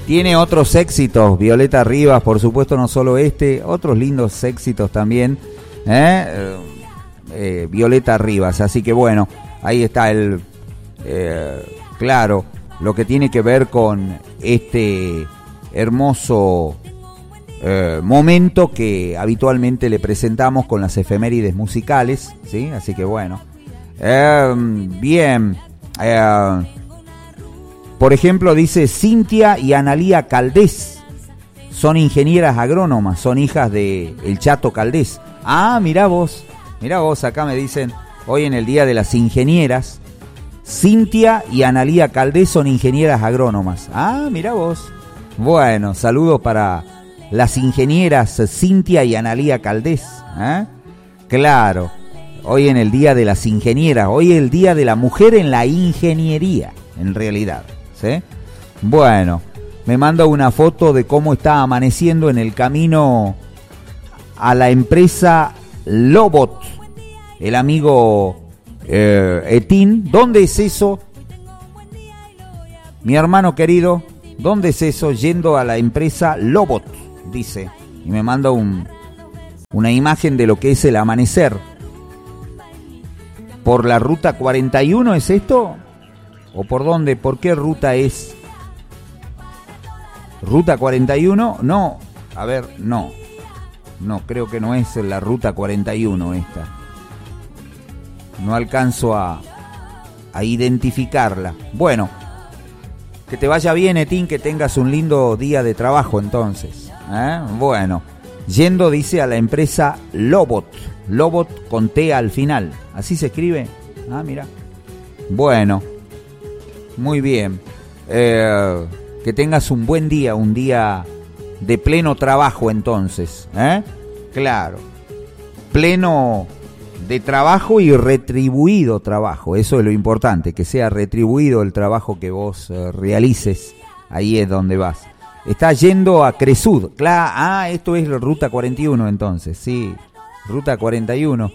Tiene otros éxitos, Violeta Rivas, por supuesto, no solo este, otros lindos éxitos también, Violeta Rivas. Así que bueno, ahí está claro, lo que tiene que ver con este hermoso momento que habitualmente le presentamos con las efemérides musicales, ¿sí? Así que bueno, bien. Por ejemplo, dice Cintia y Analía Caldés, son ingenieras agrónomas, son hijas de el Chato Caldés. Ah, mirá vos, acá me dicen, hoy en el Día de las Ingenieras, Cintia y Analía Caldés son ingenieras agrónomas. Ah, mirá vos. Bueno, saludos para las ingenieras Cintia y Analía Caldés. Claro, hoy en el Día de las Ingenieras, hoy es el Día de la Mujer en la Ingeniería, en realidad. ¿Sí? Bueno, me manda una foto de cómo está amaneciendo en el camino a la empresa Lobot, el amigo Etín. ¿Dónde es eso? Mi hermano querido, ¿dónde es eso? Yendo a la empresa Lobot, dice. Y me manda una imagen de lo que es el amanecer. ¿Por la ruta 41 es esto? ¿O por dónde? ¿Por qué ruta es? ¿Ruta 41? No, a ver, no. No, creo que no es la ruta 41 esta. No alcanzo a identificarla. Bueno, que te vaya bien, Etín, que tengas un lindo día de trabajo entonces. Bueno, yendo, dice, a la empresa Lobot. Lobot con T al final. ¿Así se escribe? Ah, mira. Bueno. Muy bien, que tengas un buen día, un día de pleno trabajo entonces, claro, pleno de trabajo y retribuido trabajo, eso es lo importante, que sea retribuido el trabajo que vos realices, ahí es donde vas. Está yendo a Cresud, claro, esto es la ruta 41 entonces, sí, ruta 41,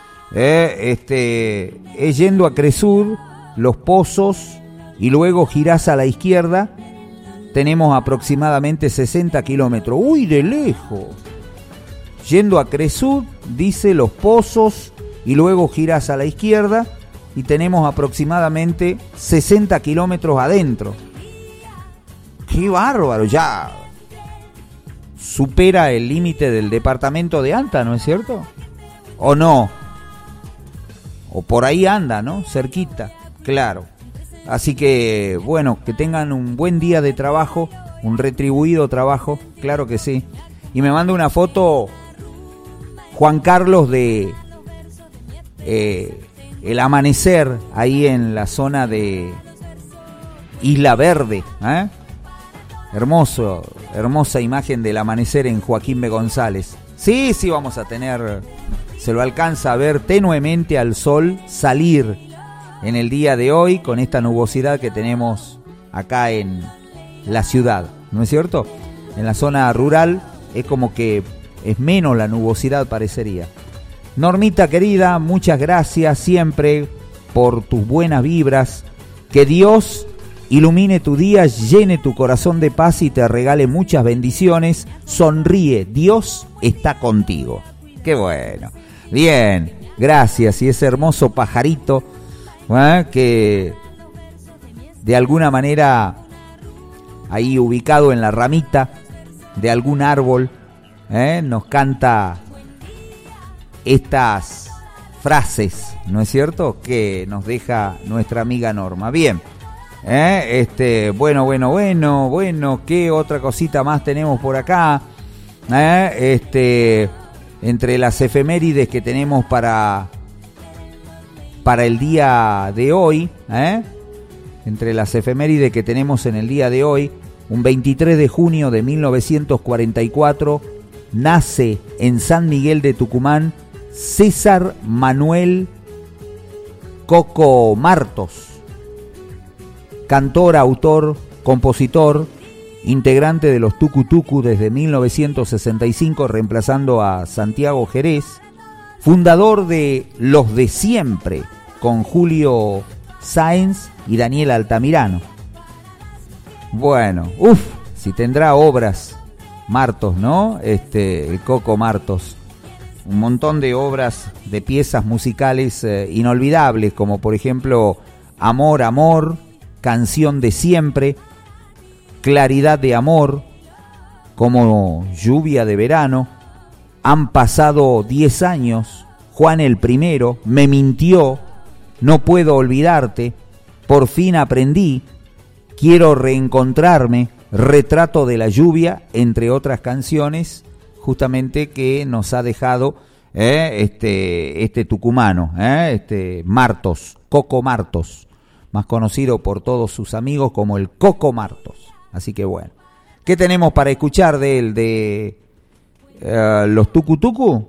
es yendo a Cresud, Los Pozos, y luego girás a la izquierda, tenemos aproximadamente 60 kilómetros. ¡Uy, de lejos! Yendo a Cresud, dice Los Pozos, y luego girás a la izquierda, y tenemos aproximadamente 60 kilómetros adentro. ¡Qué bárbaro! Ya supera el límite del departamento de Anta, ¿no es cierto? ¿O no? O por ahí anda, ¿no? Cerquita, claro. Así que, bueno, que tengan un buen día de trabajo, un retribuido trabajo, claro que sí. Y me manda una foto Juan Carlos de el amanecer ahí en la zona de Isla Verde. Hermosa imagen del amanecer en Joaquín B. González. Sí, vamos a tener, se lo alcanza a ver tenuemente al sol salir en el día de hoy con esta nubosidad que tenemos acá en la ciudad, ¿no es cierto? En la zona rural es como que es menos la nubosidad, parecería. Normita querida, muchas gracias siempre por tus buenas vibras. Que Dios ilumine tu día, llene tu corazón de paz y te regale muchas bendiciones. Sonríe, Dios está contigo. Qué bueno. Bien, gracias. Y ese hermoso pajarito que de alguna manera ahí ubicado en la ramita de algún árbol nos canta estas frases, ¿no es cierto?, que nos deja nuestra amiga Norma. Bien, bueno, ¿qué otra cosita más tenemos por acá? Entre las efemérides que tenemos para el día de hoy, entre las efemérides que tenemos en el día de hoy, un 23 de junio de 1944, nace en San Miguel de Tucumán César Manuel Coco Martos, cantor, autor, compositor, integrante de los Tucu Tucu desde 1965, reemplazando a Santiago Jerez, fundador de Los de Siempre, con Julio Sáenz y Daniel Altamirano. Bueno, si tendrá obras, Martos, ¿no? El Coco Martos. Un montón de obras, de piezas musicales inolvidables, como por ejemplo Amor, Amor, Canción de Siempre, Claridad de Amor, como Lluvia de Verano, Han pasado 10 años, Juan el Primero, Me mintió, No puedo olvidarte, Por fin aprendí, Quiero reencontrarme, Retrato de la lluvia, entre otras canciones, justamente que nos ha dejado este tucumano, Martos, Coco Martos, más conocido por todos sus amigos como el Coco Martos. Así que bueno, ¿qué tenemos para escuchar de él? De los Tucutucu,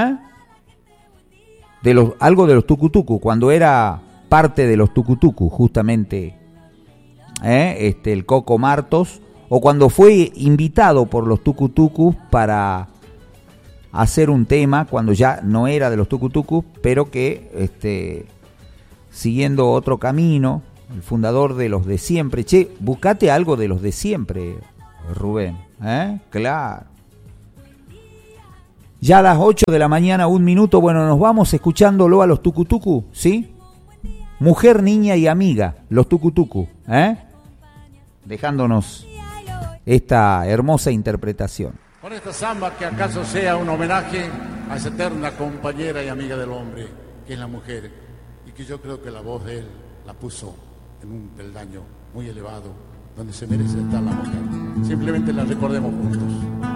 algo de los Tucutucu, cuando era parte de los Tucutucu, justamente, el Coco Martos, o cuando fue invitado por los Tucutucu para hacer un tema, cuando ya no era de los Tucutucu, pero que siguiendo otro camino, el fundador de los de siempre. Che, buscate algo de los de siempre, Rubén, claro. Ya a las 8 de la mañana, 1 minuto, bueno, nos vamos escuchándolo a los Tucutucu, ¿sí? Mujer, niña y amiga, los Tucutucu, dejándonos esta hermosa interpretación. Con esta samba que acaso sea un homenaje a esa eterna compañera y amiga del hombre, que es la mujer, y que yo creo que la voz de él la puso en un peldaño muy elevado, donde se merece estar la mujer. Simplemente la recordemos juntos.